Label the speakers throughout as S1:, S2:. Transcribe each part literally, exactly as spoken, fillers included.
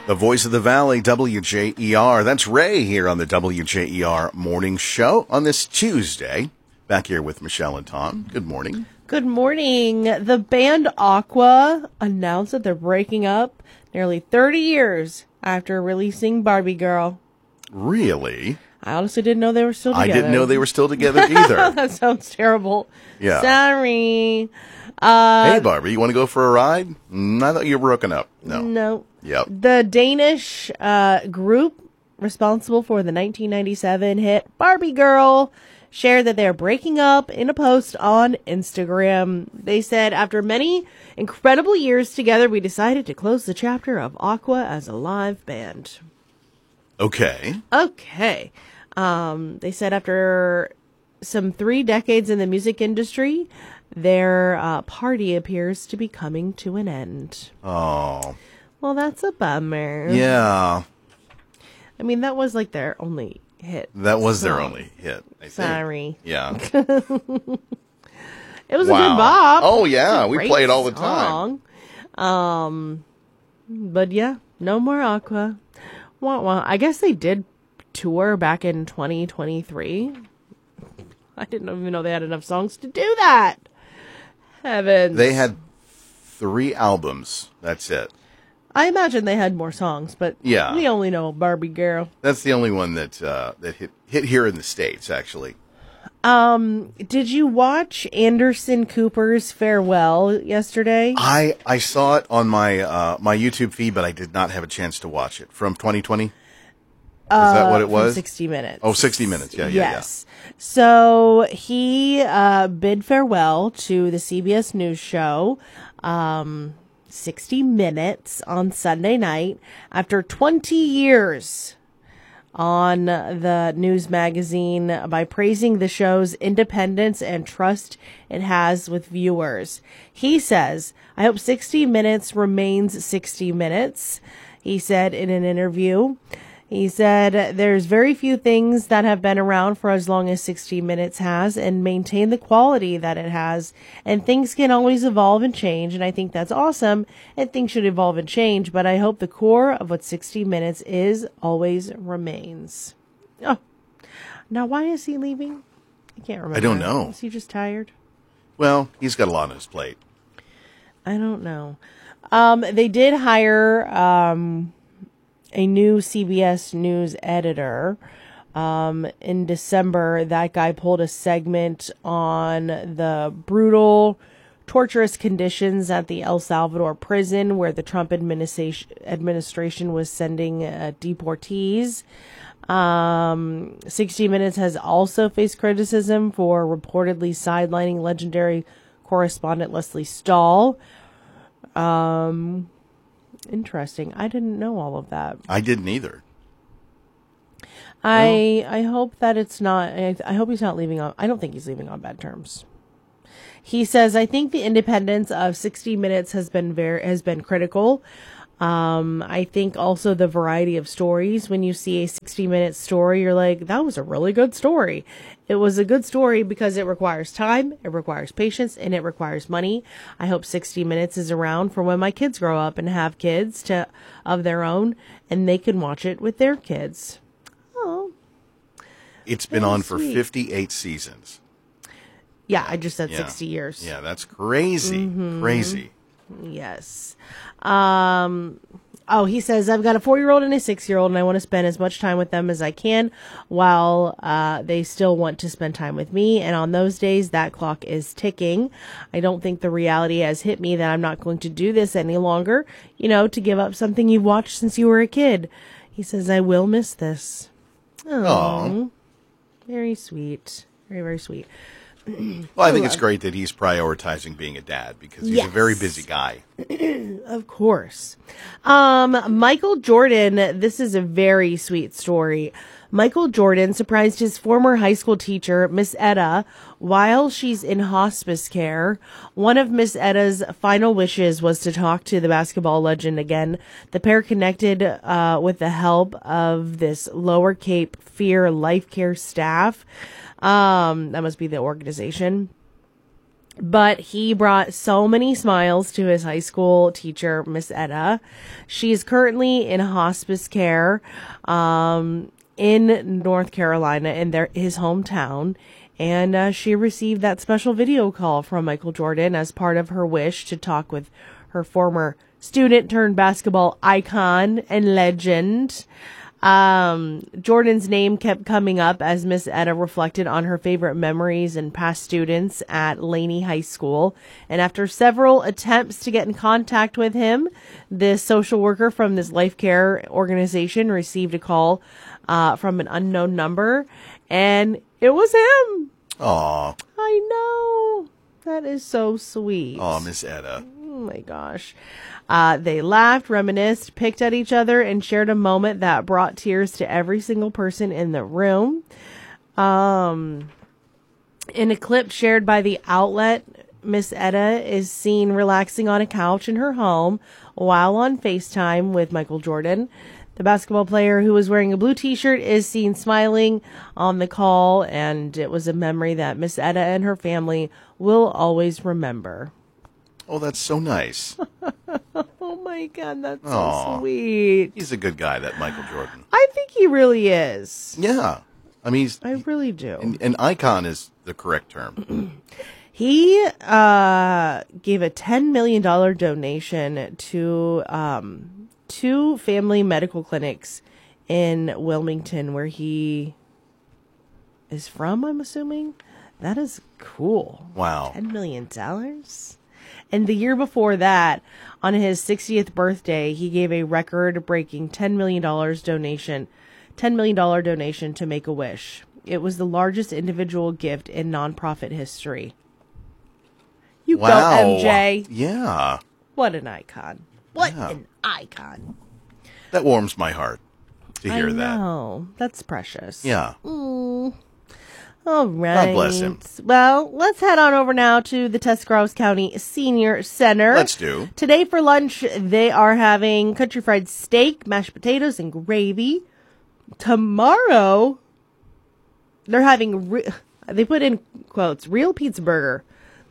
S1: The voice of the valley, W J E R. That's Ray here on the W J E R Morning Show on this Tuesday. Back here with Michelle and Tom. Good morning.
S2: Good morning. The band Aqua announced that they're breaking up nearly thirty years after releasing Barbie Girl.
S1: Really?
S2: I honestly didn't know they were still together.
S1: I didn't know they were still together either.
S2: That sounds terrible.
S1: Yeah.
S2: Sorry. Uh,
S1: hey, Barbie, you want to go for a ride? Mm, I thought you were broken up. No.
S2: No.
S1: Yep.
S2: The Danish uh, group responsible for the nineteen ninety-seven hit Barbie Girl shared that they're breaking up in a post on Instagram. They said, after many incredible years together, we decided to close the chapter of Aqua as a live band.
S1: Okay.
S2: Okay. Um, they said after some three decades in the music industry, their uh, party appears to be coming to an end.
S1: Oh.
S2: Well, that's a bummer.
S1: Yeah.
S2: I mean, that was like their only hit.
S1: That was their
S2: song.
S1: only hit, I think.
S2: Sorry.
S1: Yeah.
S2: It was
S1: Wow.
S2: a good bop.
S1: Oh, yeah.
S2: It's a
S1: We
S2: great
S1: play it all the time.
S2: song. Um, but yeah, no more Aqua. Wah, wah. I guess they did tour back in twenty twenty-three. I didn't even know they had enough songs to do that. Heavens.
S1: They had three albums. That's it.
S2: I imagine they had more songs, but
S1: Yeah.
S2: we only know Barbie Girl.
S1: That's the only one that uh, that hit hit here in the States, actually.
S2: Um, did you watch Anderson Cooper's Farewell yesterday?
S1: I I saw it on my uh, my YouTube feed, but I did not have a chance to watch it. From twenty twenty? Is that what it
S2: From
S1: was?
S2: sixty minutes.
S1: Oh, sixty minutes. Yeah, yeah,
S2: yes. So he uh, bid farewell to the C B S News show, um, sixty minutes on Sunday night after twenty years on the news magazine by praising the show's independence and trust it has with viewers. He says, I hope sixty minutes remains sixty minutes, he said in an interview. He said, there's very few things that have been around for as long as sixty minutes has and maintain the quality that it has. And things can always evolve and change. And I think that's awesome. And things should evolve and change. But I hope the core of what sixty minutes is always remains. Oh, now why is he leaving? I can't remember.
S1: I don't know.
S2: Is he just tired?
S1: Well, he's got a lot on his plate.
S2: I don't know. Um, they did hire, um, a new C B S News editor. Um, in December, that guy pulled a segment on the brutal, torturous conditions at the El Salvador prison where the Trump administration administration was sending uh, deportees. Um, sixty minutes has also faced criticism for reportedly sidelining legendary correspondent Leslie Stahl. Um... Interesting. I didn't know all of that.
S1: I didn't either.
S2: I well, I hope that it's not. I, I hope he's not leaving on. I don't think he's leaving on bad terms. He says, "I think the independence of sixty minutes has been very has been critical. Um, I think also the variety of stories. When you see a sixty minute story, you're like, that was a really good story. It was a good story because it requires time, it requires patience, and it requires money. I hope sixty minutes is around for when my kids grow up and have kids to of their own, and they can watch it with their kids." Oh,
S1: it's been on for sweet. fifty-eight seasons.
S2: Yeah, I just said
S1: yeah.
S2: sixty years.
S1: Yeah, that's crazy. Mm-hmm. Crazy.
S2: Yes. Um, oh, he says, I've got a four-year-old and a six-year-old, and I want to spend as much time with them as I can while uh, they still want to spend time with me. And on those days, that clock is ticking. I don't think the reality has hit me that I'm not going to do this any longer, you know, to give up something you've watched since you were a kid. He says, I will miss this. Oh, very sweet. Very, very sweet.
S1: Well, I think it's great that he's prioritizing being a dad because he's yes. a very busy guy.
S2: Of course. Um, Michael Jordan, this is a very sweet story. Michael Jordan surprised his former high school teacher, Miss Etta, while she's in hospice care. One of Miss Etta's final wishes was to talk to the basketball legend again. The pair connected uh, with the help of this Lower Cape Fear Life Care staff. Um, that must be the organization. But he brought so many smiles to his high school teacher, Miss Etta. She is currently in hospice care um, in North Carolina, in their his hometown. And uh, she received that special video call from Michael Jordan as part of her wish to talk with her former student turned basketball icon and legend. Um, Jordan's name kept coming up as Miss Etta reflected on her favorite memories and past students at Laney High School. And after several attempts to get in contact with him, this social worker from this life care organization received a call uh, from an unknown number, and it was him.
S1: Aw.
S2: I know. That is so sweet.
S1: Aw, Miss Etta.
S2: Oh my gosh. Uh, they laughed, reminisced, picked at each other, and shared a moment that brought tears to every single person in the room. Um, in a clip shared by the outlet, Miss Etta is seen relaxing on a couch in her home while on FaceTime with Michael Jordan. The basketball player, who was wearing a blue t-shirt, is seen smiling on the call, and it was a memory that Miss Etta and her family will always remember.
S1: Oh, that's so nice.
S2: Oh my God, that's
S1: Aw.
S2: so sweet.
S1: He's a good guy, that Michael Jordan.
S2: I think he really is.
S1: Yeah. I mean, he's,
S2: I really do.
S1: an, an icon is the correct term.
S2: He uh, gave a ten million dollars donation to um, two family medical clinics in Wilmington, where he is from, I'm assuming. That is cool.
S1: Wow.
S2: ten million dollars? And the year before that, on his sixtieth birthday, he gave a record-breaking ten million dollars donation, ten million dollars donation to Make-A-Wish. It was the largest individual gift in nonprofit history. You
S1: Wow.
S2: go, M J.
S1: Yeah.
S2: What an icon. What
S1: Yeah.
S2: an icon.
S1: That warms my heart to hear
S2: I
S1: that.
S2: know. That's precious.
S1: Yeah.
S2: Mm. All right.
S1: God bless him.
S2: Well, let's head on over now to the Tuscarawas County Senior Center.
S1: Let's do.
S2: Today for lunch, they are having country fried steak, mashed potatoes, and gravy. Tomorrow, they're having, re- they put in quotes, real pizza burger.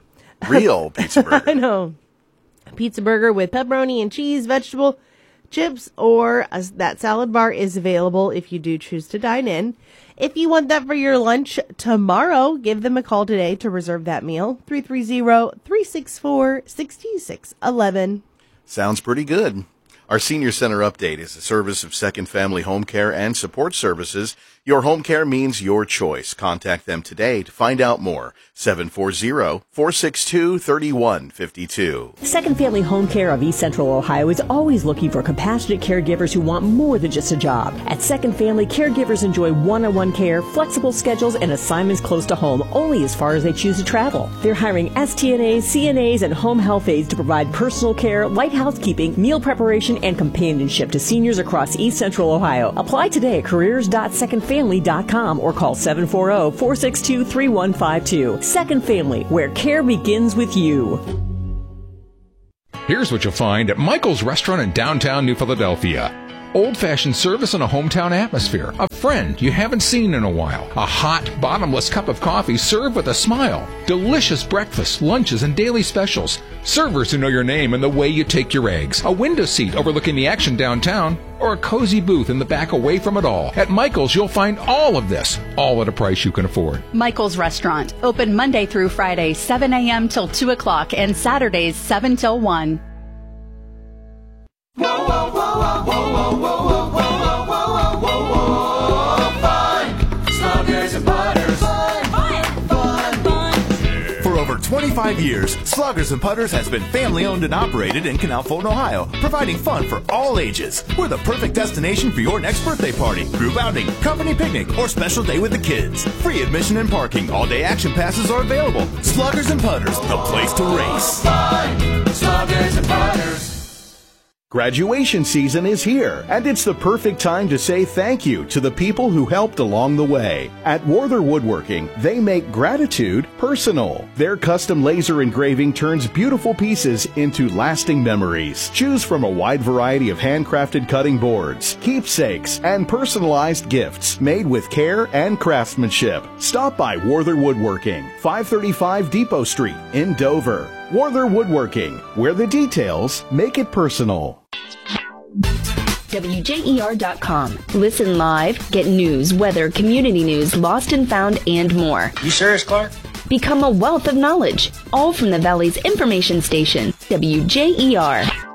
S1: Real pizza burger.
S2: I know. Pizza burger with pepperoni and cheese, vegetable, chips, or a, that salad bar is available if you do choose to dine in. If you want that for your lunch tomorrow, give them a call today to reserve that meal. three three zero, three six four, six six one one.
S1: Sounds pretty good. Our Senior Center Update is a service of Second Family Home Care and Support Services. Your home care means your choice. Contact them today to find out more. seven four zero, four six two, three one five two.
S3: Second Family Home Care of East Central Ohio is always looking for compassionate caregivers who want more than just a job. At Second Family, caregivers enjoy one-on-one care, flexible schedules, and assignments close to home, only as far as they choose to travel. They're hiring S T N As, C N As, and home health aides to provide personal care, light housekeeping, meal preparation, and companionship to seniors across East Central Ohio. Apply today at careers dot second family dot com or call seven four zero, four six two, three one five two. Second Family, where care begins with you.
S4: Here's what you'll find at Michael's Restaurant in downtown New Philadelphia. Old-fashioned service in a hometown atmosphere. A friend you haven't seen in a while. A hot, bottomless cup of coffee served with a smile. Delicious breakfast, lunches, and daily specials. Servers who know your name and the way you take your eggs. A window seat overlooking the action downtown. Or a cozy booth in the back away from it all. At Michael's, you'll find all of this, all at a price you can afford.
S5: Michael's Restaurant, open Monday through Friday, seven a.m. till two o'clock, and Saturdays, seven till one.
S6: Whoa, whoa, whoa, whoa, whoa, whoa, whoa, whoa, whoa, whoa, whoa, whoa, fun! Sluggers and Putters. Fun, fun, fun, fun.
S7: For over twenty-five years, Sluggers and Putters has been family-owned and operated in Canal Fulton, Ohio, providing fun for all ages. We're the perfect destination for your next birthday party, group outing, company picnic, or special day with the kids. Free admission and parking. All-day action passes are available. Sluggers and Putters, the place to race.
S6: Fun! Sluggers and Putters.
S1: Graduation season is here, and it's the perfect time to say thank you to the people who helped along the way. At Werther Woodworking, they make gratitude personal. Their custom laser engraving turns beautiful pieces into lasting memories. Choose from a wide variety of handcrafted cutting boards, keepsakes, and personalized gifts made with care and craftsmanship. Stop by Werther Woodworking, five thirty-five Depot Street in Dover. Werther Woodworking, where the details make it personal.
S8: W J E R dot com. Listen live, get news, weather, community news, lost and found, and more.
S9: You serious, Clark?
S8: Become a wealth of knowledge, all from the Valley's information station, W J E R.